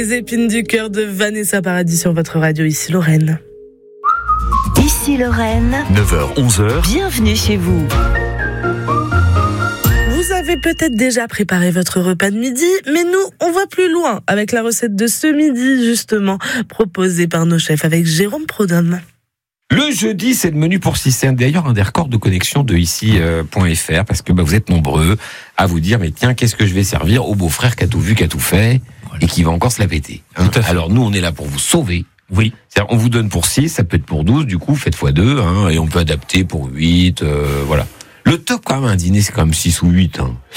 Les épines du cœur de Vanessa Paradis sur votre radio, ici Lorraine. Ici Lorraine, 9h-11h, bienvenue chez vous. Vous avez peut-être déjà préparé votre repas de midi, mais nous, on va plus loin avec la recette de ce midi, justement, proposée par nos chefs avec Jérôme Prodhomme. Le jeudi, c'est le menu pour 6. C'est d'ailleurs un des records de connexion de ici.fr parce que vous êtes nombreux à vous dire, mais tiens, qu'est-ce que je vais servir au beau-frère qui a tout vu, qui a tout fait et qui va encore se la péter. Alors nous, on est là pour vous sauver. oui. C'est-à-dire, on vous donne pour 6, ça peut être pour 12, du coup, faites x2, et on peut adapter pour 8, voilà. Le top, quand même, un dîner, c'est quand même 6 ou 8.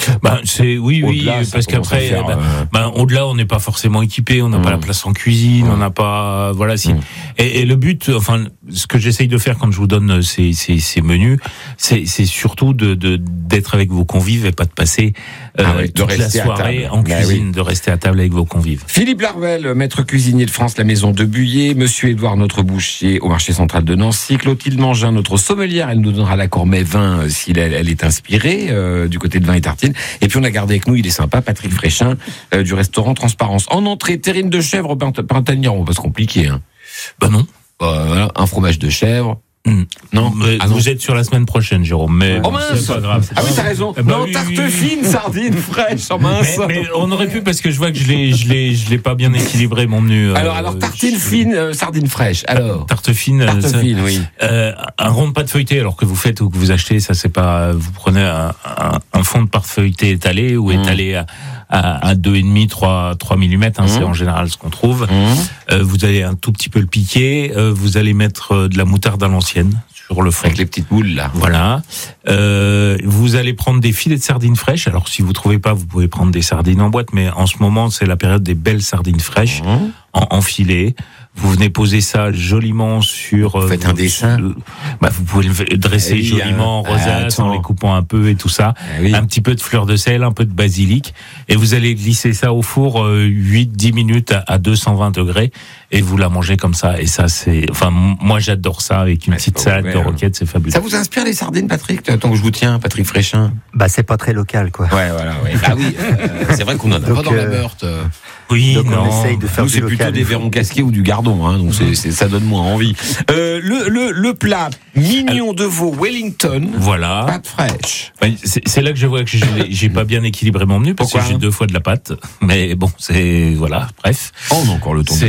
Oui, Au-delà, parce qu'après, au-delà, on n'est pas forcément équipé, on n'a pas la place en cuisine, on n'a pas, voilà, si. Et le but, ce que j'essaye de faire quand je vous donne ces menus, c'est surtout d'être avec vos convives et pas de passer toute la soirée en cuisine, de rester à table avec vos convives. Philippe Larvel, maître cuisinier de France, la maison de Buyer, Monsieur Édouard, notre boucher au marché central de Nancy, Clotilde Mangin, notre sommelière, elle nous donnera l'accord mets vin si elle est inspirée du côté de vin et tartine. Et puis on a gardé avec nous, il est sympa, Patrick Fréchin du restaurant Transparence. En entrée, terrine de chèvre, printanière, on va pas se compliquer. Non. Voilà, un fromage de chèvre. Non, vous êtes sur la semaine prochaine, Jérôme. Mais c'est pas grave. Ah oui, t'as raison. Tarte fine, sardine fraîche, mince. Mais on aurait pu parce que je vois que je l'ai pas bien équilibré mon menu. Alors tartine fine, sardine fraîche. Alors tarte fine, oui. Un rond de pâte feuilletée, alors que vous faites ou que vous achetez, ça c'est pas. Vous prenez un fond de pâte feuilletée étalé ou étalé à 2,5, 3 mm, c'est en général ce qu'on trouve. Vous allez un tout petit peu le piquer. Vous allez mettre de la moutarde à l'ancienne sur le fond. Avec les petites boules, là. Voilà. Vous allez prendre des filets de sardines fraîches. Alors, si vous trouvez pas, vous pouvez prendre des sardines en boîte, mais en ce moment, c'est la période des belles sardines fraîches en filet. Vous venez poser ça joliment sur... Vous faites un dessin. Vous pouvez le dresser joliment en rosace, en les coupant un peu et tout ça. Un petit peu de fleur de sel, un peu de basilic. Et vous allez glisser ça au four 8-10 minutes à 220 degrés. Et vous la mangez comme ça. Et ça, c'est... moi, j'adore ça avec une petite salade de roquette, c'est fabuleux. Ça vous inspire les sardines, Patrick? Tant que je vous tiens, Patrick Fréchin. C'est pas très local, quoi. Ouais, voilà, ouais. C'est vrai qu'on en a pas dans la Meurthe. Oui, donc on essaye de faire nous, c'est plutôt des verrons casqués ou du gardon, donc ça donne moins envie. Le plat mignon de veau Wellington. Voilà. Pâte fraîche. C'est là que je vois que j'ai pas bien équilibré mon menu parce que j'ai 2 fois de la pâte. Mais bon, bref. On a encore le temps.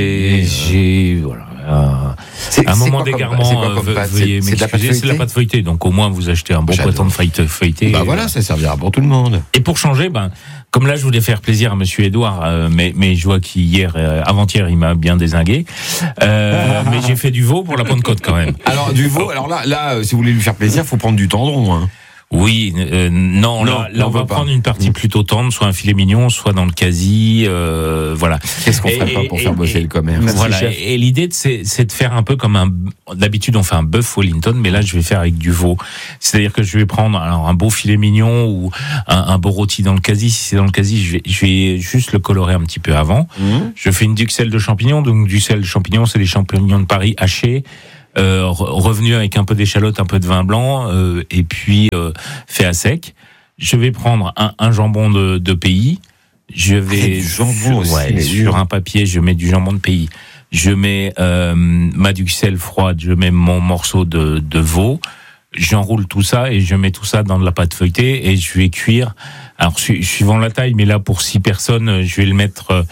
Un moment d'égarement, veuillez m'excuser, c'est de la pâte feuilletée. Donc au moins vous achetez un bon poiton de feuilleté. Voilà, ça servira pour tout le monde. Et pour changer, comme là je voulais faire plaisir à Monsieur Édouard, mais je vois avant-hier il m'a bien dézingué. Mais j'ai fait du veau pour la Pentecôte quand même. Alors du veau, là, si vous voulez lui faire plaisir, faut prendre du tendron. Oui, non, là on va prendre une partie plutôt tendre, soit un filet mignon, soit dans le quasi, voilà. Qu'est-ce qu'on ferait pas pour faire bosser le commerce? Voilà. Et l'idée, c'est de faire un peu comme d'habitude on fait un bœuf Wellington, mais là je vais faire avec du veau. C'est-à-dire que je vais prendre un beau filet mignon ou un beau rôti dans le quasi. Si c'est dans le quasi, je vais juste le colorer un petit peu avant. Je fais une duxelle de champignons. Donc duxelle de champignons, c'est les champignons de Paris hachés. Revenu avec un peu d'échalote, un peu de vin blanc, et puis fait à sec. Je vais prendre un jambon de pays. Je vais sur un papier, je mets du jambon de pays. Je mets ma duxelle froide, je mets mon morceau de veau. J'enroule tout ça et je mets tout ça dans de la pâte feuilletée et je vais cuire. Alors suivant la taille, mais là pour 6 personnes, je vais le mettre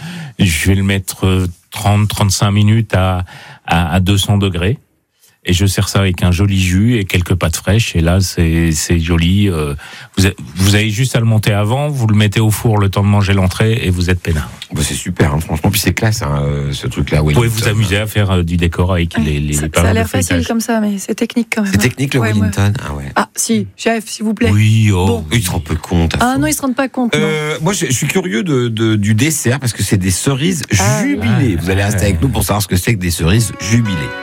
30-35 minutes à 200 degrés. Et je sers ça avec un joli jus et quelques pâtes fraîches. Et là, c'est joli. Vous avez juste à le monter avant, vous le mettez au four le temps de manger l'entrée et vous êtes peinard. C'est super, franchement. Puis c'est classe, ce truc-là. Vous pouvez vous amuser à faire du décor avec les ça a l'air facile comme ça, mais c'est technique quand même. C'est technique le Wellington. Ah si, chef, s'il vous plaît. Oui, bon. Ils se rendent pas compte. Non, ils se rendent pas compte. Moi, je suis curieux du dessert parce que c'est des cerises jubilées. Vous allez rester avec nous pour savoir ce que c'est que des cerises jubilées.